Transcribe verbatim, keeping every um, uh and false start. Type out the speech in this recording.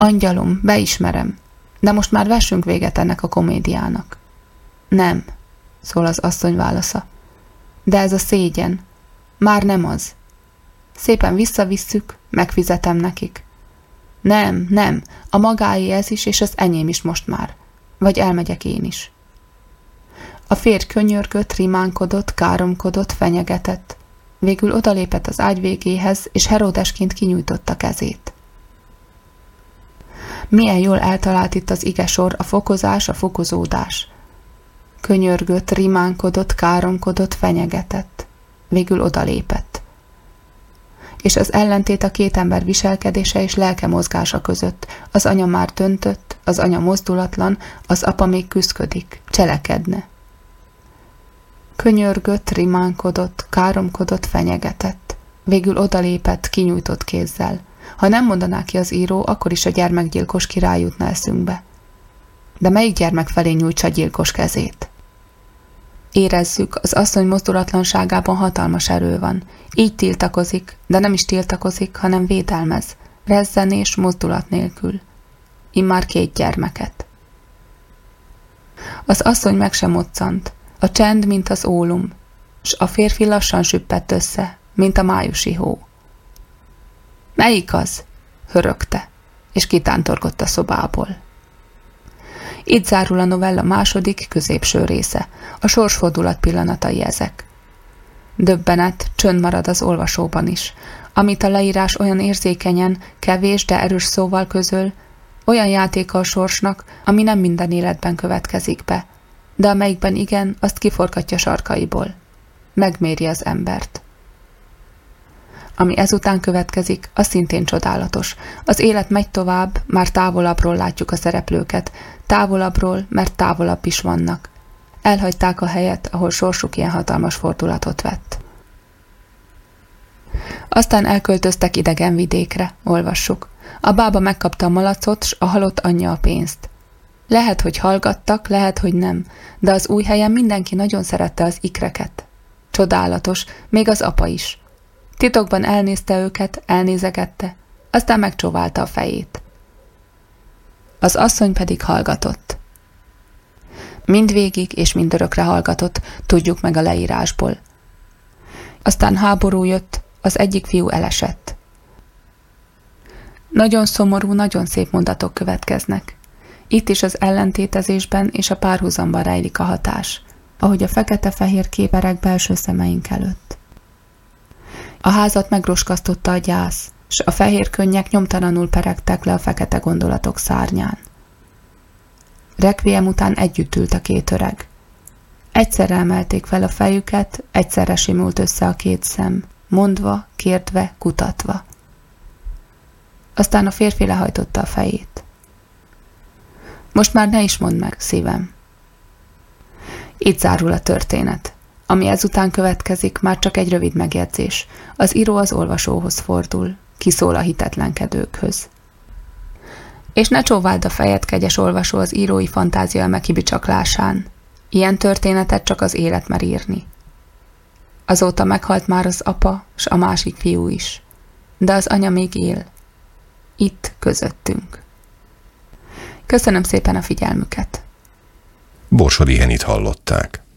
Angyalom, beismerem, de most már vessünk véget ennek a komédiának. Nem, szól az asszony válasza. De ez a szégyen. Már nem az. Szépen visszavisszük, megfizetem nekik. Nem, nem, a magáé ez is, és az enyém is most már. Vagy elmegyek én is. A férj könyörgött, rimánkodott, káromkodott, fenyegetett. Végül odalépett az ágy végéhez, és Heródesként kinyújtotta kezét. Milyen jól eltalált itt az igesor, a fokozás, a fokozódás. Könyörgött, rimánkodott, káromkodott, fenyegetett. Végül odalépett. És az ellentét a két ember viselkedése és lelke mozgása között. Az anya már döntött, az anya mozdulatlan, az apa még küszködik, cselekedne. Könyörgött, rimánkodott, káromkodott, fenyegetett. Végül odalépett, kinyújtott kézzel. Ha nem mondaná ki az író, akkor is a gyermekgyilkos király jutna eszünkbe. De melyik gyermek felé nyújtsa gyilkos kezét? Érezzük, az asszony mozdulatlanságában hatalmas erő van. Így tiltakozik, de nem is tiltakozik, hanem védelmez. Rezzenés, mozdulat nélkül. Immár két gyermeket. Az asszony meg sem moccant. A csend, mint az ólum, s a férfi lassan süppett össze, mint a májusi hó. Melyik az? Hörögte, és kitántorgott a szobából. Itt zárul a novella második, középső része. A sorsfordulat pillanatai ezek. Döbbenet, csönd marad az olvasóban is. Amit a leírás olyan érzékenyen, kevés, de erős szóval közöl, olyan játéka a sorsnak, ami nem minden életben következik be, de amelyikben igen, azt kiforgatja sarkaiból. Megméri az embert. Ami ezután következik, az szintén csodálatos. Az élet megy tovább, már távolabbról látjuk a szereplőket, távolabbról, mert távolabb is vannak. Elhagyták a helyet, ahol sorsuk ilyen hatalmas fordulatot vett. Aztán elköltöztek idegen vidékre, olvassuk. A bába megkapta a malacot, s a halott anyja a pénzt. Lehet, hogy hallgattak, lehet, hogy nem, de az új helyen mindenki nagyon szerette az ikreket. Csodálatos, még az apa is. Titokban elnézte őket, elnézegette, aztán megcsóválta a fejét. Az asszony pedig hallgatott. Mindvégig és mindörökre hallgatott, tudjuk meg a leírásból. Aztán háború jött, az egyik fiú elesett. Nagyon szomorú, nagyon szép mondatok következnek. Itt is az ellentétezésben és a párhuzamban rejlik a hatás, ahogy a fekete-fehér képerek belső szemeink előtt. A házat megroskasztotta a gyász, s a fehér könnyek nyomtalanul peregtek le a fekete gondolatok szárnyán. Rekviem után együtt ült a két öreg. Egyszerre emelték fel a fejüket, egyszerre simult össze a két szem, mondva, kérdve, kutatva. Aztán a férfi lehajtotta a fejét. Most már ne is mondd meg, szívem. Itt zárul a történet. Ami ezután következik, már csak egy rövid megjegyzés. Az író az olvasóhoz fordul, kiszól a hitetlenkedőkhöz. És ne csóváld a fejed, kegyes olvasó, az írói fantázia megkibicsaklásán. Ilyen történetet csak az élet mer írni. Azóta meghalt már az apa, s a másik fiú is. De az anya még él. Itt közöttünk. Köszönöm szépen a figyelmüket. Borsodi Henit hallották.